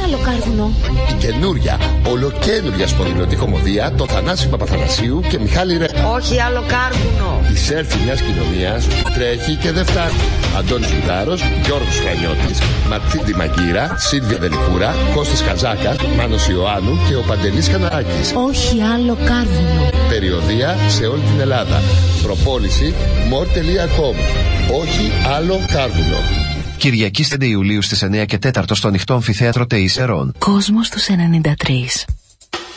άλλο κάρβουνο. Η καινούρια, ολοκαίνουρια σπονδυλωτή κομμωδία των Θανάση Παπαθανασίου και Μιχάλη Ρε. Όχι άλλο κάρβουνο. Η σέλφη μιας κοινωνίας τρέχει και δεν φτάνει. Αντώνης Λουδάρος, Γιώργος Φρανιώτης, Μαρτσίντη Μαγκύρα, Σίλβια Δελικούρα, Κώστας Καζάκας, Μάνος Ιωάννου και ο Παντελής Καναράκης. Όχι άλλο κάρβουνο. Περιοδεία σε όλη την Ελλάδα. Προπόληση more.com. Όχι άλλο κάρβουνο. Κυριακή 5 Ιουλίου στις 9 και 4 στο ανοιχτό αμφιθέατρο ΤΕΙ Σερών. Κόσμος τους 93.